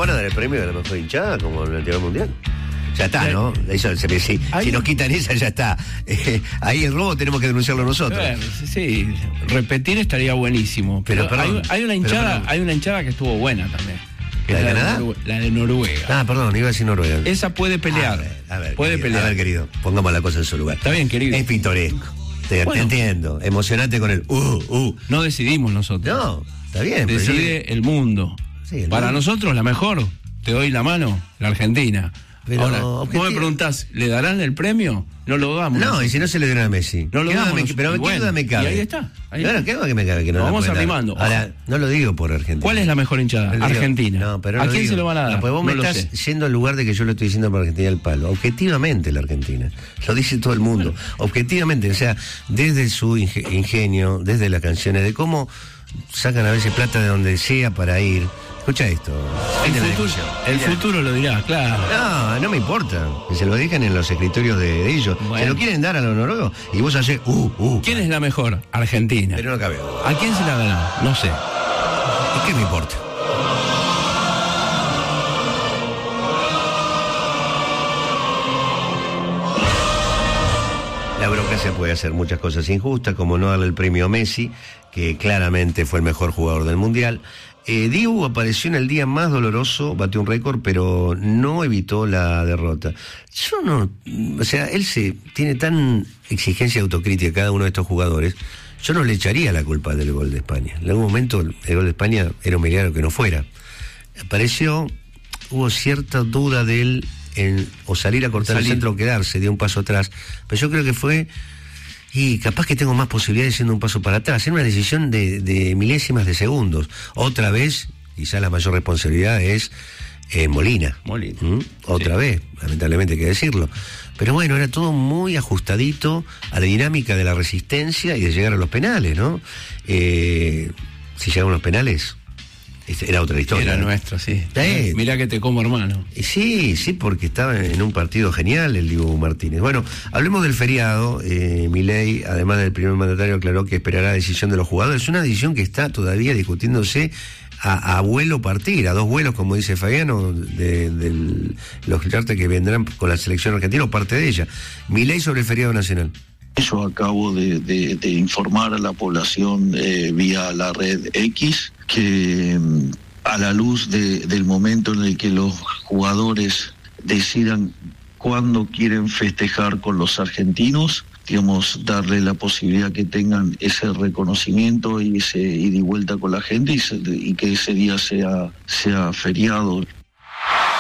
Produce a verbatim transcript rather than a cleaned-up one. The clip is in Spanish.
van a dar el premio de la mejor hinchada como en el anterior mundial. Ya está, ¿no? Eso, se me, si, si nos quitan esa, ya está. Eh, ahí el robo tenemos que denunciarlo nosotros. Ver, sí, repetir estaría buenísimo. Pero, pero perdón, hay, hay una hinchada, pero, hay una hinchada que estuvo buena también. ¿La de la Canadá? De Noruega, la de Noruega. Ah, perdón, iba a decir Noruega. Esa puede pelear. A ver, a ver, puede querido, pelear. A ver, querido, pongamos la cosa en su lugar. Está bien, querido. Es pintoresco. Te, bueno, te entiendo. Emocionante con el uh, uh. No decidimos nosotros. No, está bien. Decide pero... el mundo. Sí, el Para mundo. Nosotros, la mejor, te doy la mano, la Argentina. Pero, ahora, vos me preguntás, ¿le darán el premio? No lo damos. No, y si no se le dieron a Messi. No lo damos. Me, pero ¿qué bueno, duda me cabe? Y ahí está. Ahí claro, ¿qué duda que me cabe? Que no vamos arrimando. Ahora, no lo digo por Argentina. ¿Cuál es la mejor hinchada? No Argentina. No, pero ¿A lo quién digo. se lo van a dar? No, pues vos no me estás sé. yendo al lugar de que yo lo estoy diciendo por Argentina al palo. Objetivamente la Argentina. Lo dice todo el mundo. Bueno. Objetivamente, o sea, desde su ingenio, desde las canciones, de cómo sacan a veces plata de donde sea para ir. Escucha esto. El, futuro, el futuro lo dirá, claro. No, no me importa. Que se lo dejen en los escritorios de, de ellos. Bueno. Se lo quieren dar a los noruegos y vos hacés, uh, uh. ¿Quién es la mejor? Argentina. Pero no cabe. ¿A quién se la dará? No sé. ¿Y qué me importa? La burocracia puede hacer muchas cosas injustas, como no darle el premio a Messi, que claramente fue el mejor jugador del Mundial. Eh, Dibu apareció en el día más doloroso, batió un récord, pero no evitó la derrota. Yo no, o sea, él se tiene tan exigencia y autocrítica cada uno de estos jugadores, yo no le echaría la culpa del gol de España. En algún momento el gol de España era un milagro que no fuera. Apareció, hubo cierta duda de él en o salir a cortar salir. el centro o quedarse, dio un paso atrás, pero yo creo que fue... Y capaz que tengo más posibilidades siendo un paso para atrás. Era una decisión de, de milésimas de segundos. Otra vez, quizá la mayor responsabilidad es eh, Molina. Molina. ¿Mm? Otra sí. vez, lamentablemente hay que decirlo. Pero bueno, era todo muy ajustadito a la dinámica de la resistencia y de llegar a los penales, ¿no? Eh, si llegaron los penales... Era otra historia. Era nuestro, sí. ¿Eh? Mirá que te como, hermano. Sí, sí, porque estaba en un partido genial el Dibu Martínez. Bueno, hablemos del feriado. Eh, Milei, además del primer mandatario, aclaró que esperará la decisión de los jugadores. Es una decisión que está todavía discutiéndose a, a vuelo partir, a dos vuelos, como dice Fabiano, de, de los cartas que vendrán con la selección argentina o parte de ella. Milei sobre el feriado nacional. Yo acabo de, de, de informar a la población eh, vía la red X que a la luz de, del momento en el que los jugadores decidan cuándo quieren festejar con los argentinos, digamos, darle la posibilidad que tengan ese reconocimiento y ese ida y vuelta con la gente y, se, y que ese día sea, sea feriado.